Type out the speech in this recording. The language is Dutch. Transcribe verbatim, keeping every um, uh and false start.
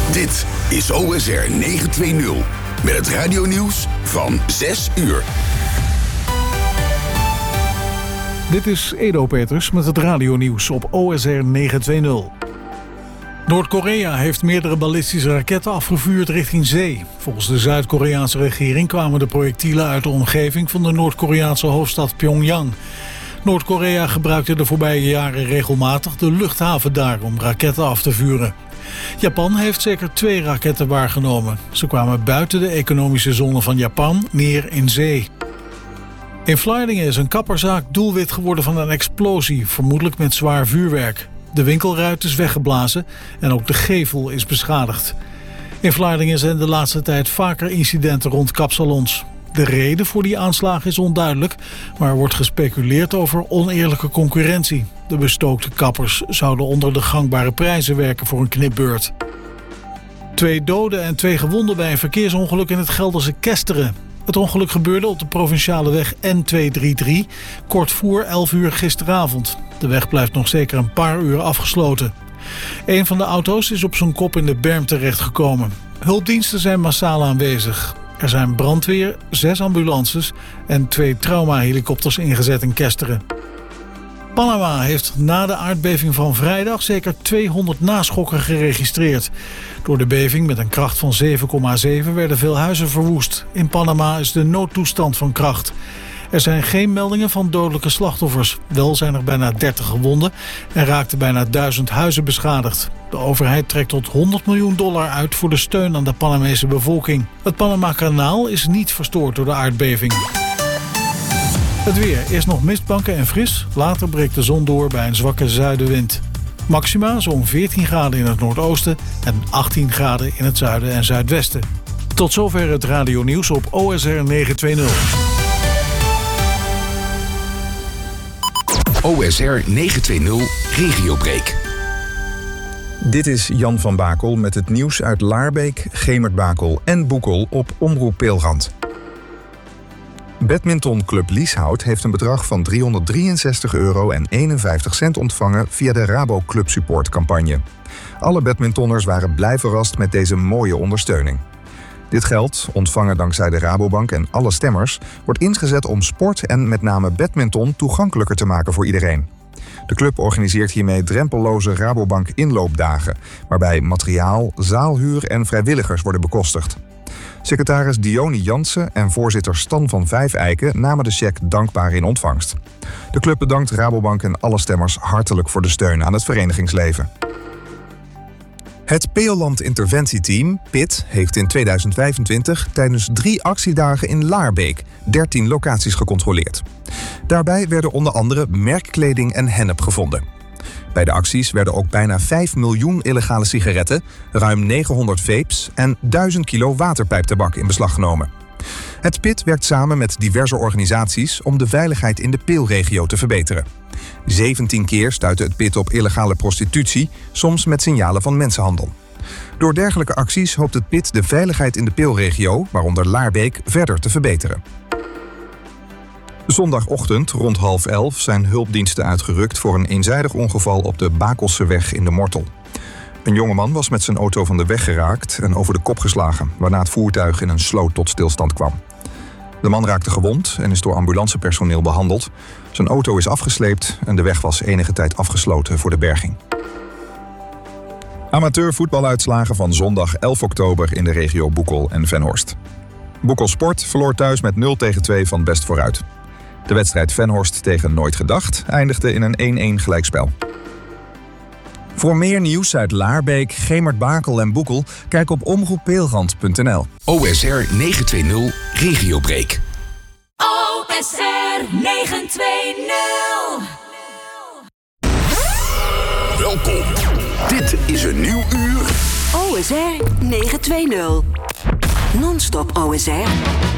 Dit is O S R negenhonderdtwintig met het radionieuws van zes uur. Dit is Edo Peters met het radionieuws op O S R negenhonderdtwintig. Noord-Korea heeft meerdere ballistische raketten afgevuurd richting zee. Volgens de Zuid-Koreaanse regering kwamen de projectielen uit de omgeving van de Noord-Koreaanse hoofdstad Pyongyang. Noord-Korea gebruikte de voorbije jaren regelmatig de luchthaven daar om raketten af te vuren. Japan heeft zeker twee raketten waargenomen. Ze kwamen buiten de economische zone van Japan neer in zee. In Vlaardingen is een kapperzaak doelwit geworden van een explosie, vermoedelijk met zwaar vuurwerk. De winkelruit is weggeblazen en ook de gevel is beschadigd. In Vlaardingen zijn de laatste tijd vaker incidenten rond kapsalons. De reden voor die aanslag is onduidelijk, maar er wordt gespeculeerd over oneerlijke concurrentie. De bestookte kappers zouden onder de gangbare prijzen werken voor een knipbeurt. Twee doden en twee gewonden bij een verkeersongeluk in het Gelderse Kesteren. Het ongeluk gebeurde op de provinciale weg N tweehonderddraaiendertig, kort voor elf uur gisteravond. De weg blijft nog zeker een paar uur afgesloten. Een van de auto's is op zijn kop in de berm terechtgekomen. Hulpdiensten zijn massaal aanwezig. Er zijn brandweer, zes ambulances en twee traumahelikopters ingezet in Kesteren. Panama heeft na de aardbeving van vrijdag zeker tweehonderd naschokken geregistreerd. Door de beving met een kracht van zeven komma zeven werden veel huizen verwoest. In Panama is de noodtoestand van kracht. Er zijn geen meldingen van dodelijke slachtoffers. Wel zijn er bijna dertig gewonden en raakten bijna duizend huizen beschadigd. De overheid trekt tot honderd miljoen dollar uit voor de steun aan de Panamese bevolking. Het Panama-kanaal is niet verstoord door de aardbeving. Het weer. Eerst nog mistbanken en fris. Later breekt de zon door bij een zwakke zuidenwind. Maxima zo'n veertien graden in het noordoosten en achttien graden in het zuiden en zuidwesten. Tot zover het radionieuws op O S R negenhonderdtwintig. O S R negenhonderdtwintig Regiobreak. Dit is Jan van Bakel met het nieuws uit Laarbeek, Gemert-Bakel en Boekel op Omroep Peelrand. Badmintonclub Lieshout heeft een bedrag van driehonderddrieënzestig euro en eenenvijftig cent ontvangen via de Rabo Club Support campagne. Alle badmintonners waren blij verrast met deze mooie ondersteuning. Dit geld, ontvangen dankzij de Rabobank en alle stemmers, wordt ingezet om sport en met name badminton toegankelijker te maken voor iedereen. De club organiseert hiermee drempelloze Rabobank inloopdagen, waarbij materiaal, zaalhuur en vrijwilligers worden bekostigd. Secretaris Diony Jansen en voorzitter Stan van Vijfeiken namen de cheque dankbaar in ontvangst. De club bedankt Rabobank en alle stemmers hartelijk voor de steun aan het verenigingsleven. Het Peelland Interventieteam, P I T, heeft in tweeduizend vijfentwintig tijdens drie actiedagen in Laarbeek dertien locaties gecontroleerd. Daarbij werden onder andere merkkleding en hennep gevonden. Bij de acties werden ook bijna vijf miljoen illegale sigaretten, ruim negenhonderd vapes en duizend kilo waterpijptabak in beslag genomen. Het P I T werkt samen met diverse organisaties om de veiligheid in de Peelregio te verbeteren. zeventien keer stuitte het P I T op illegale prostitutie, soms met signalen van mensenhandel. Door dergelijke acties hoopt het P I T de veiligheid in de Peelregio, waaronder Laarbeek, verder te verbeteren. Zondagochtend rond half elf zijn hulpdiensten uitgerukt voor een eenzijdig ongeval op de Bakelseweg in de Mortel. Een jongeman was met zijn auto van de weg geraakt en over de kop geslagen, waarna het voertuig in een sloot tot stilstand kwam. De man raakte gewond en is door ambulancepersoneel behandeld. Zijn auto is afgesleept en de weg was enige tijd afgesloten voor de berging. Amateurvoetbaluitslagen van zondag elf oktober in de regio Boekel en Venhorst. Boekel Sport verloor thuis met nul tegen twee van Best Vooruit. De wedstrijd Venhorst tegen Nooit Gedacht eindigde in een één-één gelijkspel. Voor meer nieuws uit Laarbeek, Gemert-Bakel en Boekel, kijk op omroep peelrand punt n l. O S R negenhonderdtwintig Regiobreak. O S R negenhonderdtwintig. Welkom. Dit is een nieuw uur. O S R negenhonderdtwintig. Non-stop O S R.